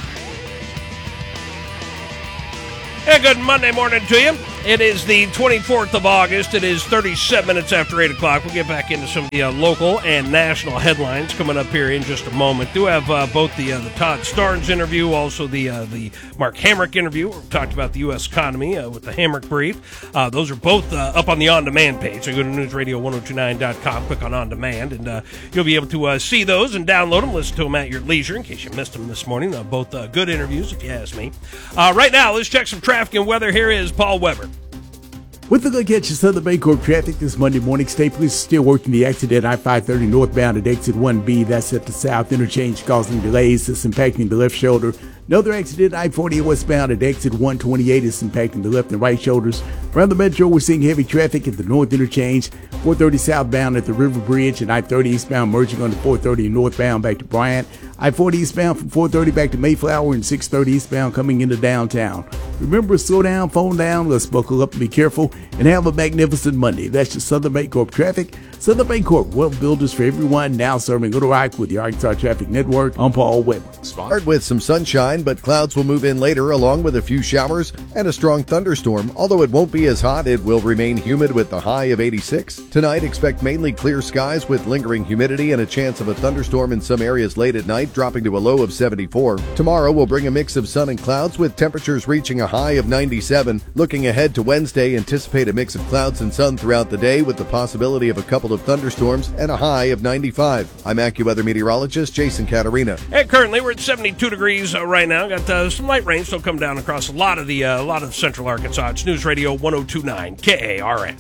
Hey, good Monday morning to you. It is the 24th of August. It is 37 minutes after 8 o'clock. We'll get back into some of the local and national headlines coming up here in just a moment. Do have both the Todd Starnes interview, also the Mark Hamrick interview. We talked about the U.S. economy with the Hamrick brief. Those are both up on the on-demand page. So go to newsradio1029.com, click on on-demand, and you'll be able to see those and download them, listen to them at your leisure in case you missed them this morning. Both good interviews, if you ask me. Right now, let's check some traffic and weather. Here is Paul Weber. With a look at your Southern Bancorp traffic this Monday morning, State Police is still working the accident I-530 northbound at exit 1B. That's at the south interchange, causing delays. It's impacting the left shoulder. Another accident I-40 westbound at exit 128 is impacting the left and right shoulders. Around the metro, we're seeing heavy traffic at the north interchange, 430 southbound at the River Bridge, and I-30 eastbound merging on the 430 northbound back to Bryant. I-40 eastbound from 430 back to Mayflower, and 630 eastbound coming into downtown. Remember, slow down, phone down, let's buckle up and be careful, and have a magnificent Monday. That's your Southern Bancorp traffic. Southern Bancorp, wealth builders for everyone, now serving Little Rock with the Arkansas Traffic Network. I'm Paul Weber. Start with some sunshine, but clouds will move in later along with a few showers and a strong thunderstorm. Although it won't be as hot, it will remain humid with a high of 86. Tonight, expect mainly clear skies with lingering humidity and a chance of a thunderstorm in some areas late at night, dropping to a low of 74. Tomorrow will bring a mix of sun and clouds with temperatures reaching a high of 97. Looking ahead to Wednesday, anticipate a mix of clouds and sun throughout the day with the possibility of a couple of thunderstorms and a high of 95. I'm AccuWeather meteorologist Jason Caterina. And currently we're at 72 degrees right now. Got some light rain still come down across a lot of central Arkansas. It's News Radio 1029 KARN.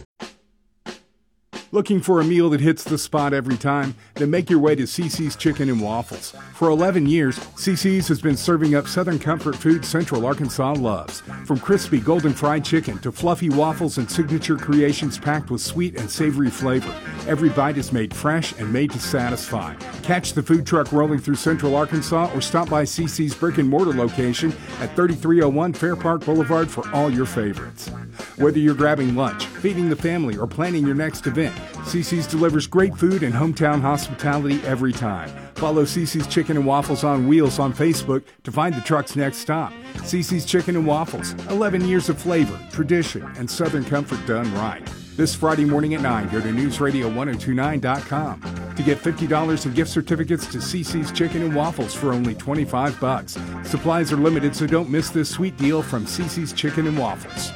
Looking for a meal that hits the spot every time? Then make your way to CC's Chicken and Waffles. For 11 years, CC's has been serving up Southern comfort food Central Arkansas loves. From crispy golden fried chicken to fluffy waffles and signature creations packed with sweet and savory flavor, every bite is made fresh and made to satisfy. Catch the food truck rolling through Central Arkansas or stop by CC's brick and mortar location at 3301 Fair Park Boulevard for all your favorites. Whether you're grabbing lunch, feeding the family, or planning your next event, CC's delivers great food and hometown hospitality every time. Follow CC's Chicken and Waffles on Wheels on Facebook to find the truck's next stop. CC's Chicken and Waffles, 11 years of flavor, tradition, and Southern comfort done right. This Friday morning at 9, go to newsradio1029.com to get $50 in gift certificates to CC's Chicken and Waffles for only $25. Supplies are limited, so don't miss this sweet deal from CC's Chicken and Waffles.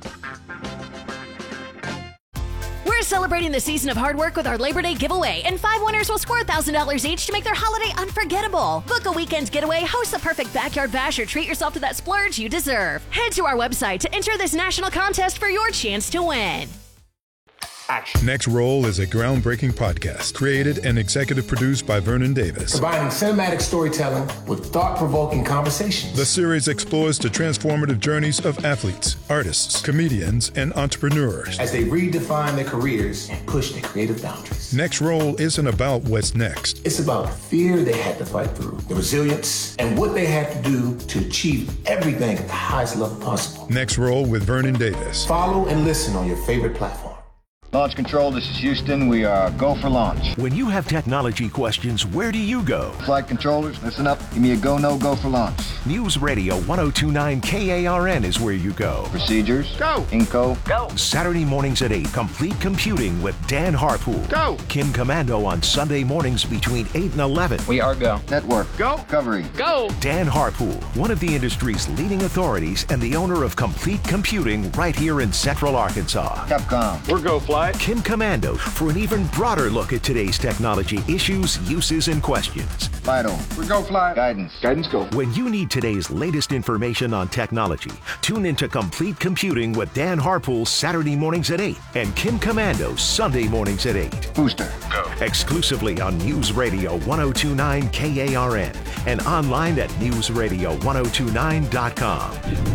We're celebrating the season of hard work with our Labor Day giveaway, and 5 winners will score $1,000 each to make their holiday unforgettable. Book a weekend getaway, host a perfect backyard bash, or treat yourself to that splurge you deserve. Head to our website to enter this national contest for your chance to win. Next Roll is a groundbreaking podcast created and executive produced by Vernon Davis. Combining cinematic storytelling with thought-provoking conversations. The series explores the transformative journeys of athletes, artists, comedians, and entrepreneurs as they redefine their careers and push their creative boundaries. Next Roll isn't about what's next. It's about the fear they had to fight through, the resilience, and what they had to do to achieve everything at the highest level possible. Next Roll with Vernon Davis. Follow and listen on your favorite platform. Launch Control, this is Houston. We are go for launch. When you have technology questions, where do you go? Flight controllers, listen up. Give me a go, no go for launch. News Radio 1029 KARN is where you go. Procedures. Go. Inco. Go. Saturday mornings at 8, Complete Computing with Dan Harpool. Go. Kim Commando on Sunday mornings between 8 and 11. We are go. Network. Go. Recovery. Go. Dan Harpool, one of the industry's leading authorities and the owner of Complete Computing right here in Central Arkansas. Capcom. We're Go Fly. Kim Komando for an even broader look at today's technology issues, uses, and questions. Fido. We go fly. Guidance. Guidance go. When you need today's latest information on technology, tune into Complete Computing with Dan Harpool Saturday mornings at 8 and Kim Komando Sunday mornings at 8. Booster. Go. Exclusively on News Radio 102.9 KARN and online at newsradio1029.com. 3, 2,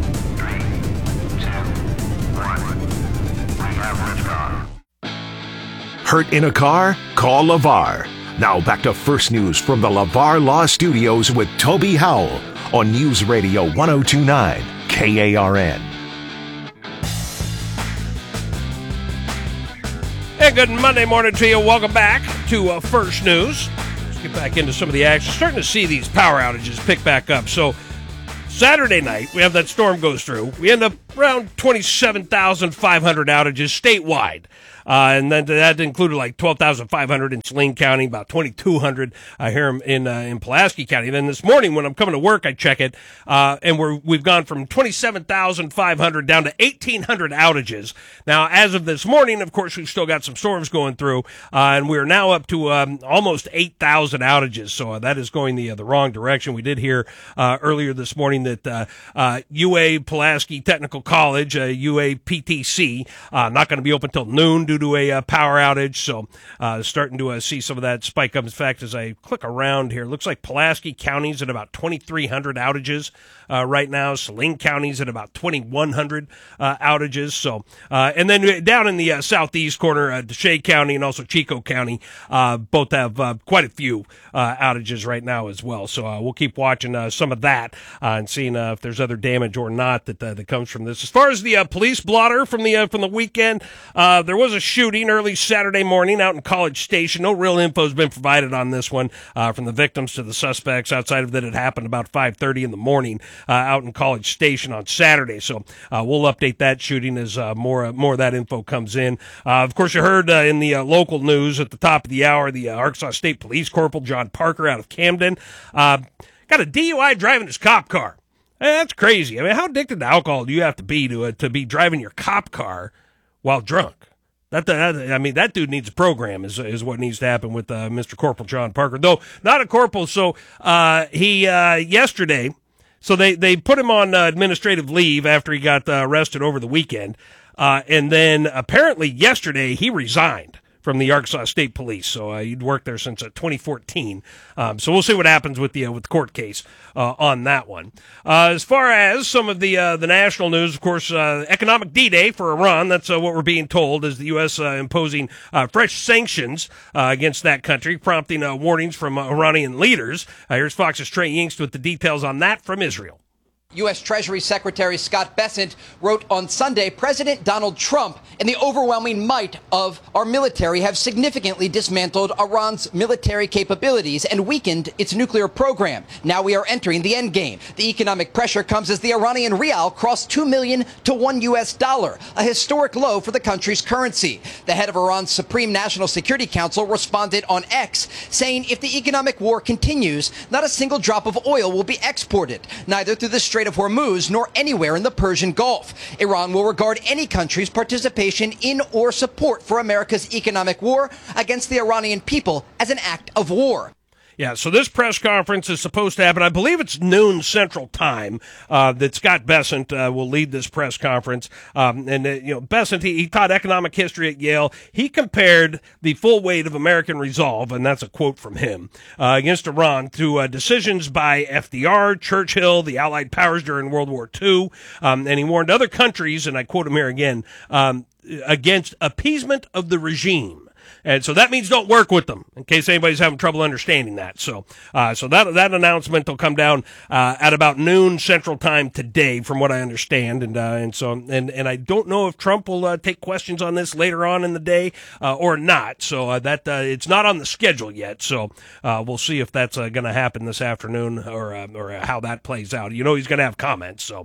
1. We have liftoff. Hurt in a car? Call LeVar. Now back to First News from the LeVar Law Studios with Toby Howell on News Radio 102.9 KARN. Hey, good Monday morning to you. Welcome back to First News. Let's get back into some of the action. Starting to see these power outages pick back up. So Saturday night, we have that storm goes through. We end up around 27,500 outages statewide. And then that included like 12,500 in Saline County, about 2,200 here in Pulaski County. Then this morning when I'm coming to work, I check it, and we've gone from 27,500 down to 1,800 outages. Now, as of this morning, of course, we've still got some storms going through, and we're now up to almost 8,000 outages. So that is going the wrong direction. We did hear earlier this morning that UA Pulaski Technical College, UA PTC, not going to be open till noon due to a power outage, so starting to see some of that spike up. In fact, as I click around here, it looks like Pulaski County's at about 2,300 outages right now. Saline County's at about 2,100 outages. So, and then down in the southeast corner, Deshay County and also Chico County both have quite a few outages right now as well. So we'll keep watching some of that and seeing if there's other damage or not that comes from this. As far as the police blotter from the weekend, there was a shooting early Saturday morning out in College Station. No real info has been provided on this one from the victims to the suspects outside of that it happened about 5:30 in the morning out in College Station on Saturday. So we'll update that shooting as more of that info comes in. Of course, you heard in the local news at the top of the hour, the Arkansas State Police Corporal John Parker out of Camden got a DUI driving his cop car. That's crazy. I mean, how addicted to alcohol do you have to be driving your cop car while drunk? That dude needs a program is what needs to happen with Mr. Corporal John Parker. Though not a corporal, so he yesterday, so they put him on administrative leave after he got arrested over the weekend, and then apparently yesterday he resigned from the Arkansas State Police. So he'd worked there since 2014. So we'll see what happens with the court case on that one. As far as some of the national news, of course, economic D-Day for Iran. That's what we're being told is the U.S. Imposing fresh sanctions against that country, prompting warnings from Iranian leaders. Here's Fox's Trey Yingst with the details on that from Israel. U.S. Treasury Secretary Scott Bessent wrote on Sunday, President Donald Trump and the overwhelming might of our military have significantly dismantled Iran's military capabilities and weakened its nuclear program. Now we are entering the end game. The economic pressure comes as the Iranian rial crossed 2 million to $1, a historic low for the country's currency. The head of Iran's Supreme National Security Council responded on X, saying if the economic war continues, not a single drop of oil will be exported, neither through the Strait of Hormuz nor anywhere in the Persian Gulf. Iran will regard any country's participation in or support for America's economic war against the Iranian people as an act of war. Yeah, so this press conference is supposed to happen. I believe it's noon Central Time that Scott Bessent will lead this press conference. Bessent, he taught economic history at Yale. He compared the full weight of American resolve, and that's a quote from him, against Iran to decisions by FDR, Churchill, the Allied powers during World War II. And he warned other countries, and I quote him here again, against appeasement of the regime. And so that means don't work with them, in case anybody's having trouble understanding that. So that announcement will come down at about noon Central Time today, from what I understand. And I don't know if Trump will take questions on this later on in the day or not. So that it's not on the schedule yet. So we'll see if that's going to happen this afternoon or how that plays out. You know, he's going to have comments. So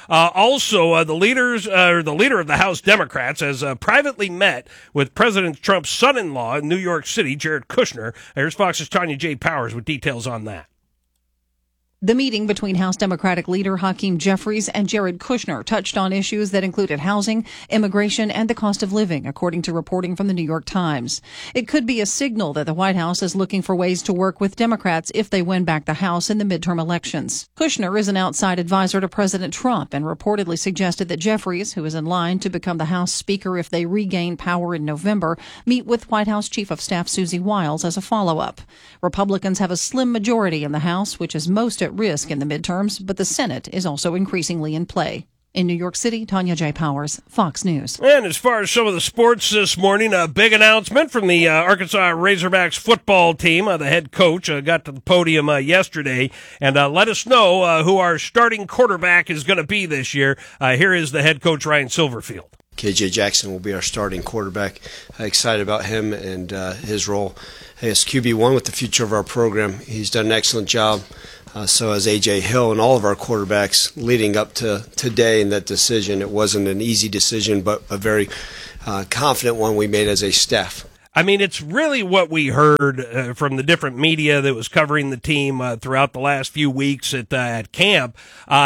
also the leader of the House Democrats has privately met with President Trump's son-in-law in New York City, Jared Kushner. Here's Fox's Tanya J. Powers with details on that. The meeting between House Democratic leader Hakeem Jeffries and Jared Kushner touched on issues that included housing, immigration, and the cost of living, according to reporting from the New York Times. It could be a signal that the White House is looking for ways to work with Democrats if they win back the House in the midterm elections. Kushner is an outside advisor to President Trump and reportedly suggested that Jeffries, who is in line to become the House Speaker if they regain power in November, meet with White House Chief of Staff Susie Wiles as a follow-up. Republicans have a slim majority in the House, which is most at risk in the midterms, but the Senate is also increasingly in play. In New York City, Tanya J. Powers, Fox News. And as far as some of the sports this morning, a big announcement from the Arkansas Razorbacks football team. The head coach got to the podium yesterday and let us know who our starting quarterback is going to be this year. Here is the head coach, Ryan Silverfield. KJ Jackson will be our starting quarterback. Excited about him and his role as QB1 with the future of our program. He's done an excellent job. So has A.J. Hill and all of our quarterbacks leading up to today in that decision. It wasn't an easy decision, but a very confident one we made as a staff. I mean, it's really what we heard from the different media that was covering the team throughout the last few weeks at camp,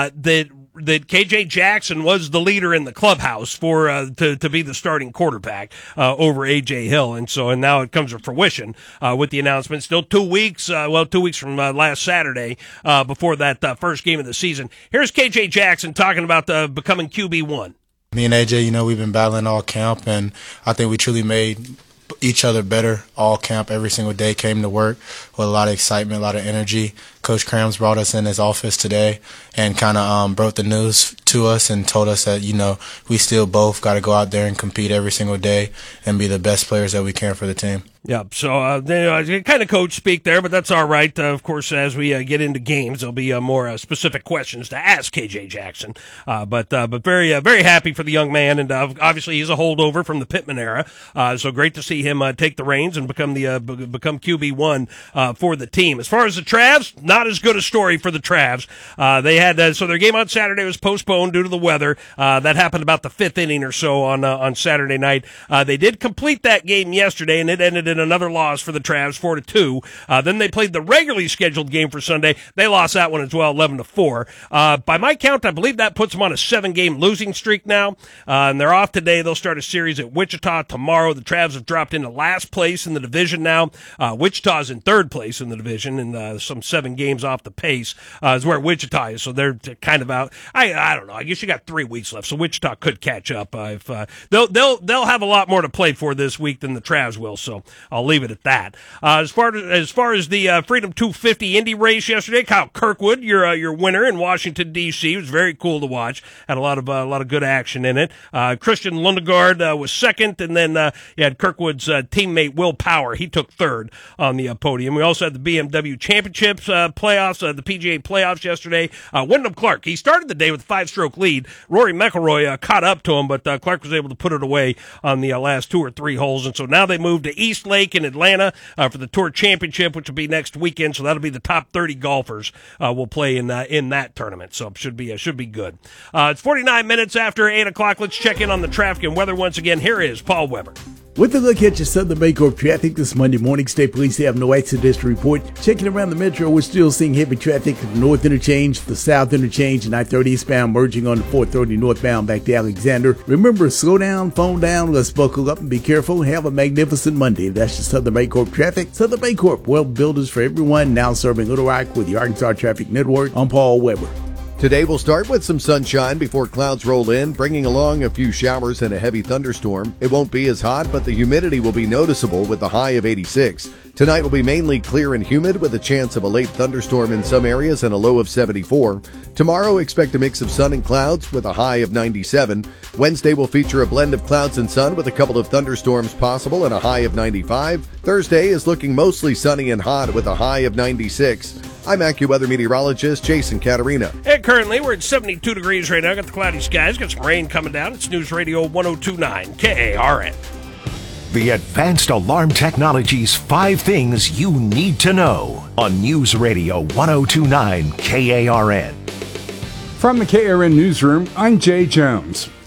that KJ Jackson was the leader in the clubhouse for to be the starting quarterback over AJ Hill, and now it comes to fruition with the announcement. Still 2 weeks, 2 weeks from last Saturday before that first game of the season. Here's KJ Jackson talking about becoming QB1. Me and AJ, we've been battling all camp, and I think we truly made each other better all camp. Every single day came to work with a lot of excitement, a lot of energy. Coach Krams brought us in his office today and kind of broke the news to us and told us that, we still both got to go out there and compete every single day and be the best players that we can for the team. Yeah, so kind of coach speak there, but that's all right. Of course, as we get into games, there'll be more specific questions to ask KJ Jackson. But very very happy for the young man, and obviously he's a holdover from the Pittman era. So great to see him take the reins and become QB1 for the team. As far as the Travs, not as good a story for the Travs. They had so their game on Saturday was postponed due to the weather. That happened about the fifth inning or so on Saturday night. They did complete that game yesterday, and it ended in another loss for the Travs, 4-2. Then they played the regularly scheduled game for Sunday. They lost that one as well, 11-4. By my count, I believe that puts them on a 7-game losing streak now. And they're off today. They'll start a series at Wichita tomorrow. The Travs have dropped into last place in the division now. Wichita's in third place in the division, and some 7 games off the pace is where Wichita is. So they're kind of out. I don't know. I guess you got 3 weeks left, so Wichita could catch up. If they'll have a lot more to play for this week than the Travs will. So I'll leave it at that. As far as the Freedom 250 Indy race yesterday, Kyle Kirkwood, your winner in Washington D.C. It was very cool to watch. Had a lot of good action in it. Christian Lundgaard was second, and then you had Kirkwood's teammate Will Power. He took third on the podium. We also had the BMW Championships playoffs, the PGA playoffs yesterday. Wyndham Clark, he started the day with a 5-stroke lead. Rory McIlroy caught up to him, but Clark was able to put it away on the last 2 or 3 holes, and so now they moved to East Lake in Atlanta for the Tour Championship, which will be next weekend. So that'll be the top 30 golfers will play in that tournament. So it should be good. It's 49 minutes after 8 o'clock. Let's check in on the traffic and weather once again. Here is Paul Weber. With a look at your Southern Baycorp traffic this Monday morning, State Police have no accidents to report. Checking around the metro, we're still seeing heavy traffic at the North Interchange, the South Interchange, and I-30 eastbound merging on the 430 northbound back to Alexander. Remember, slow down, phone down, let's buckle up and be careful. Have a magnificent Monday. That's your Southern Baycorp traffic. Southern Baycorp, well builders for everyone, now serving Little Rock with the Arkansas Traffic Network. I'm Paul Weber. Today we'll start with some sunshine before clouds roll in, bringing along a few showers and a heavy thunderstorm. It won't be as hot, but the humidity will be noticeable with a high of 86. Tonight will be mainly clear and humid with a chance of a late thunderstorm in some areas and a low of 74. Tomorrow, expect a mix of sun and clouds with a high of 97. Wednesday will feature a blend of clouds and sun with a couple of thunderstorms possible and a high of 95. Thursday is looking mostly sunny and hot with a high of 96. I'm AccuWeather meteorologist Jason Caterina. And currently we're at 72 degrees right now. Got the cloudy skies, got some rain coming down. It's News Radio 102.9 KARN. The Advanced Alarm Technologies 5 Things You Need to Know on News Radio 102.9 KARN. From the KRN Newsroom, I'm Jay Jones.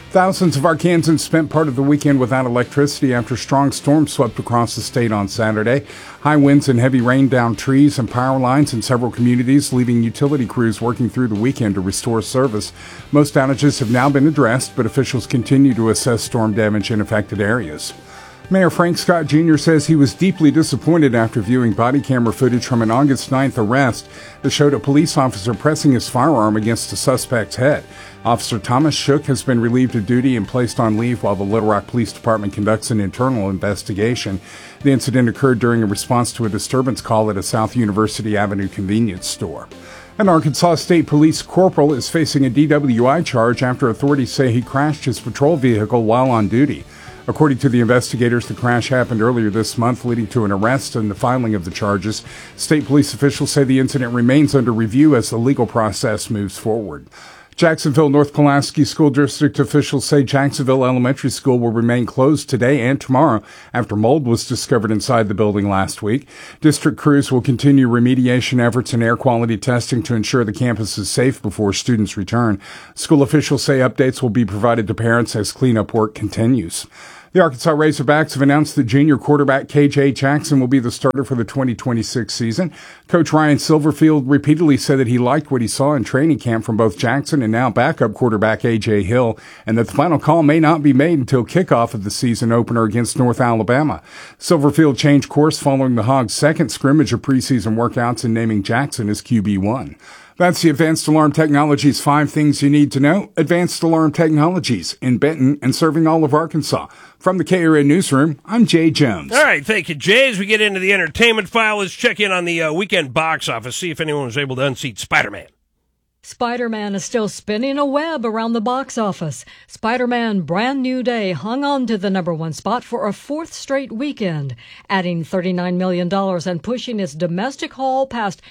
Thousands of Arkansans spent part of the weekend without electricity after strong storms swept across the state on Saturday. High winds and heavy rain downed trees and power lines in several communities, leaving utility crews working through the weekend to restore service. Most outages have now been addressed, but officials continue to assess storm damage in affected areas. Mayor Frank Scott Jr. says he was deeply disappointed after viewing body camera footage from an August 9th arrest that showed a police officer pressing his firearm against a suspect's head. Officer Thomas Shook has been relieved of duty and placed on leave while the Little Rock Police Department conducts an internal investigation. The incident occurred during a response to a disturbance call at a South University Avenue convenience store. An Arkansas State Police corporal is facing a DWI charge after authorities say he crashed his patrol vehicle while on duty. According to the investigators, the crash happened earlier this month, leading to an arrest and the filing of the charges. State police officials say the incident remains under review as the legal process moves forward. Jacksonville North Pulaski School District officials say Jacksonville Elementary School will remain closed today and tomorrow after mold was discovered inside the building last week. District crews will continue remediation efforts and air quality testing to ensure the campus is safe before students return. School officials say updates will be provided to parents as cleanup work continues. The Arkansas Razorbacks have announced that junior quarterback KJ Jackson will be the starter for the 2026 season. Coach Ryan Silverfield repeatedly said that he liked what he saw in training camp from both Jackson and now backup quarterback A.J. Hill, and that the final call may not be made until kickoff of the season opener against North Alabama. Silverfield changed course following the Hogs' second scrimmage of preseason workouts and naming Jackson as QB1. That's the Advanced Alarm Technologies 5 Things You Need to Know. Advanced Alarm Technologies in Benton and serving all of Arkansas. From the KRN Newsroom, I'm Jay Jones. All right, thank you, Jay. As we get into the entertainment file, let's check in on the weekend box office, see if anyone was able to unseat Spider-Man. Spider-Man is still spinning a web around the box office. Spider-Man Brand New Day hung on to the number one spot for a fourth straight weekend, adding $39 million and pushing its domestic haul past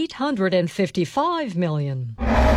$855 million.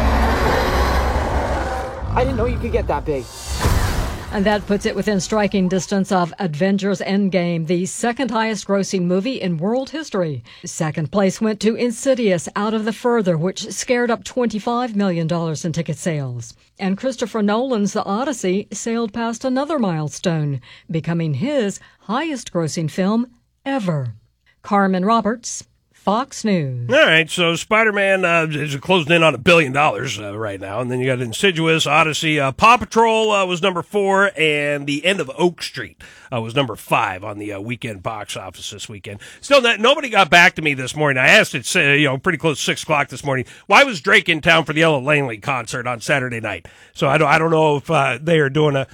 I didn't know you could get that big. And that puts it within striking distance of Avengers Endgame, the second highest grossing movie in world history. Second place went to Insidious Out of the Further, which scared up $25 million in ticket sales. And Christopher Nolan's The Odyssey sailed past another milestone, becoming his highest grossing film ever. Carmen Roberts, Fox News. All right, so Spider-Man is closing in on $1 billion right now, and then you got Insidious, Odyssey. Paw Patrol was number 4, and The End of Oak Street was number 5 on the weekend box office this weekend. Still, nobody got back to me this morning. I asked it, pretty close to 6 o'clock this morning. Why was Drake in town for the Ella Langley concert on Saturday night? So I don't know if they are doing a.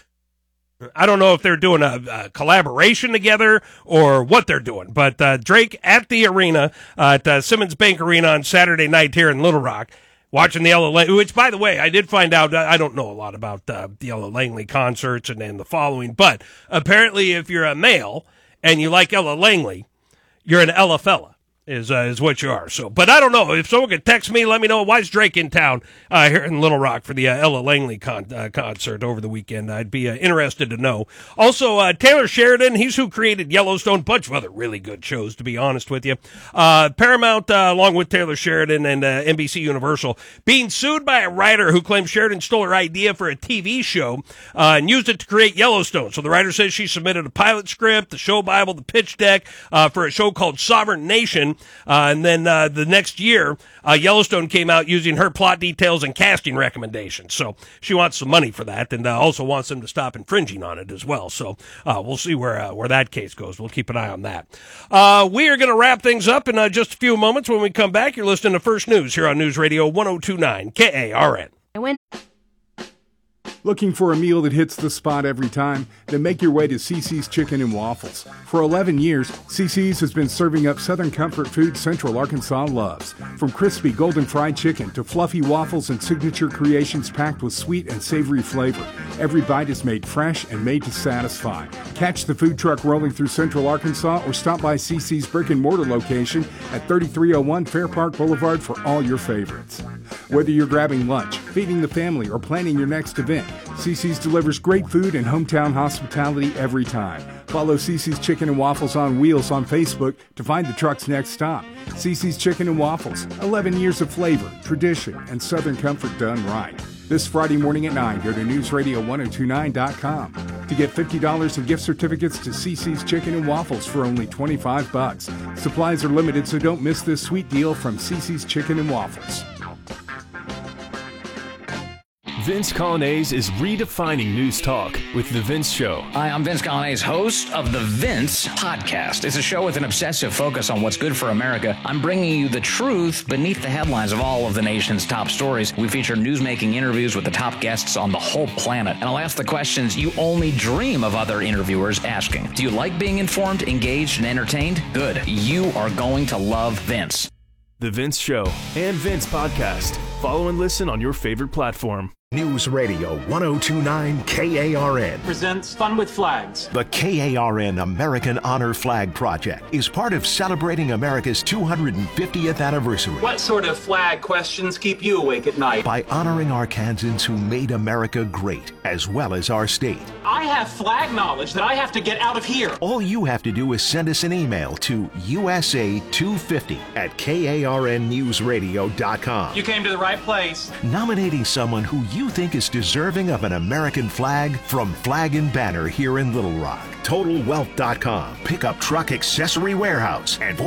I don't know if they're doing a collaboration together or what they're doing, but Drake at the arena, at Simmons Bank Arena on Saturday night here in Little Rock, watching the Ella Langley, which, by the way, I did find out, I don't know a lot about the Ella Langley concerts and the following, but apparently if you're a male and you like Ella Langley, you're an Ella fella. Is what you are. So, but I don't know. If someone could text me, let me know why is Drake in town here in Little Rock for the Ella Langley concert over the weekend. I'd be interested to know. Also, Taylor Sheridan, he's who created Yellowstone, bunch of other really good shows, to be honest with you. Paramount, along with Taylor Sheridan and NBC Universal, being sued by a writer who claims Sheridan stole her idea for a TV show and used it to create Yellowstone. So the writer says she submitted a pilot script, the show Bible, the pitch deck for a show called Sovereign Nation. And then the next year, Yellowstone came out using her plot details and casting recommendations. So she wants some money for that, and also wants them to stop infringing on it as well. So we'll see where that case goes. We'll keep an eye on that. We are going to wrap things up in just a few moments. When we come back, you're listening to First News here on News Radio 102.9 KARN. Looking for a meal that hits the spot every time? Then make your way to CC's Chicken and Waffles. For 11 years, CC's has been serving up Southern comfort food Central Arkansas loves. From crispy golden fried chicken to fluffy waffles and signature creations packed with sweet and savory flavor, every bite is made fresh and made to satisfy. Catch the food truck rolling through Central Arkansas or stop by CC's brick and mortar location at 3301 Fair Park Boulevard for all your favorites. Whether you're grabbing lunch, feeding the family, or planning your next event, CC's delivers great food and hometown hospitality every time. Follow CC's Chicken and Waffles on Wheels on Facebook to find the truck's next stop. CC's Chicken and Waffles, 11 years of flavor, tradition, and Southern comfort done right. This Friday morning at 9, go to newsradio1029.com to get $50 in gift certificates to CC's Chicken and Waffles for only $25. Supplies are limited, so don't miss this sweet deal from CC's Chicken and Waffles. Vince Colonnese is redefining news talk with The Vince Show. Hi, I'm Vince Colonnese, host of The Vince Podcast. It's a show with an obsessive focus on what's good for America. I'm bringing you the truth beneath the headlines of all of the nation's top stories. We feature news-making interviews with the top guests on the whole planet. And I'll ask the questions you only dream of other interviewers asking. Do you like being informed, engaged, and entertained? Good. You are going to love Vince. The Vince Show and Vince Podcast. Follow and listen on your favorite platform. News Radio 1029 KARN presents Fun with Flags. The KARN American Honor Flag Project is part of celebrating America's 250th anniversary. What sort of flag questions keep you awake at night? By honoring Arkansans who made America great, as well as our state. I have flag knowledge that I have to get out of here. All you have to do is send us an email to USA250@KARNnewsradio.com. You came to the right place. Nominating someone who you think is deserving of an American flag from Flag and Banner here in Little Rock. TotalWealth.com, Pickup Truck Accessory Warehouse, and